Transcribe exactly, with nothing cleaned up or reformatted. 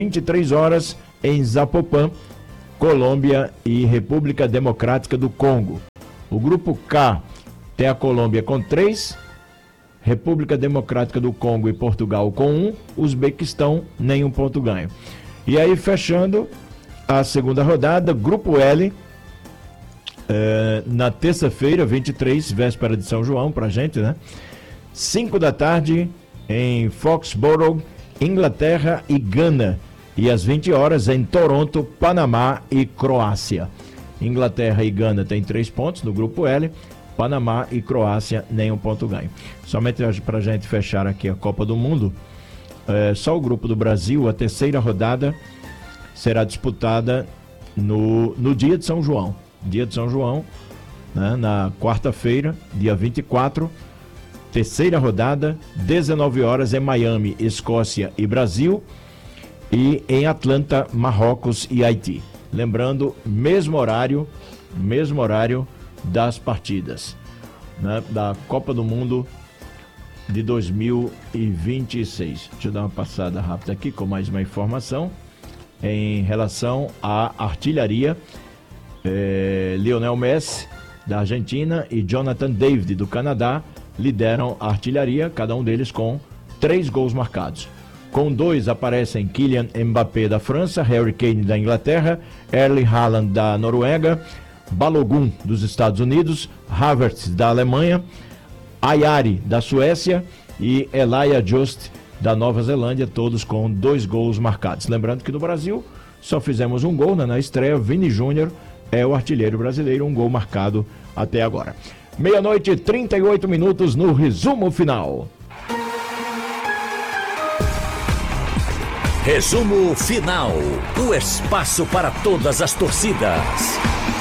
vinte e três horas em Zapopan, Colômbia e República Democrática do Congo. O grupo K tem a Colômbia com três, República Democrática do Congo e Portugal com um, Uzbequistão nenhum ponto ganho. E aí, fechando a segunda rodada, grupo L, eh, na terça-feira, vinte e três, véspera de São João pra gente, né? cinco da tarde em Foxborough, Inglaterra e Gana. E às vinte horas em Toronto, Panamá e Croácia. Inglaterra e Gana tem três pontos no grupo L, Panamá e Croácia nenhum ponto ganho. Somente para a gente fechar aqui a Copa do Mundo, é, só o grupo do Brasil, a terceira rodada será disputada no, no dia de São João. Dia de São João, né, na quarta-feira, dia vinte e quatro, terceira rodada, dezenove horas em Miami, Escócia e Brasil. E em Atlanta, Marrocos e Haiti. Lembrando, mesmo horário, mesmo horário das partidas, né, da Copa do Mundo de dois mil e vinte e seis. Deixa eu dar uma passada rápida aqui com mais uma informação em relação à artilharia. É, Lionel Messi, da Argentina, e Jonathan David, do Canadá, lideram a artilharia, cada um deles com três gols marcados. Com dois aparecem Kylian Mbappé da França, Harry Kane da Inglaterra, Erling Haaland da Noruega, Balogun dos Estados Unidos, Havertz da Alemanha, Ayari da Suécia e Elijah Just da Nova Zelândia, todos com dois gols marcados. Lembrando que no Brasil só fizemos um gol, né, na estreia. Vini Júnior é o artilheiro brasileiro, um gol marcado até agora. Meia-noite e trinta e oito minutos no resumo final. Resumo final, o espaço para todas as torcidas.